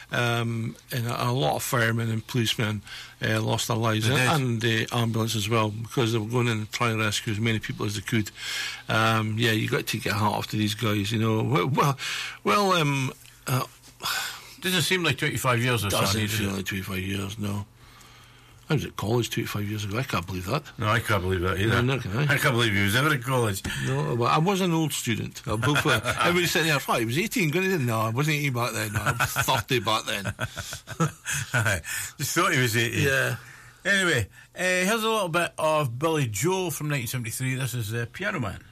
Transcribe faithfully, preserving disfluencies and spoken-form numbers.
um, and a, a lot of firemen and policemen uh, lost their lives, They and, did. and uh, ambulance as well, because they were going in and trying to rescue as many people as they could. Um, yeah, you got to take your hat off to these guys, you know. Well, well, um, uh, doesn't seem like twenty-five years or something. Doesn't feel like twenty-five years, no. I was at college twenty-five years ago. I can't believe that. No, I can't believe that either. No, no, can I? I can't believe he was ever at college. No, well, I was an old student. Everybody's sitting there, I was eighteen, going to No, I wasn't eighteen back then. No, I was thirty back then. Just thought he was eighteen. Yeah. Anyway, uh, here's a little bit of Billy Joel from nineteen seventy-three. This is uh, Piano Man.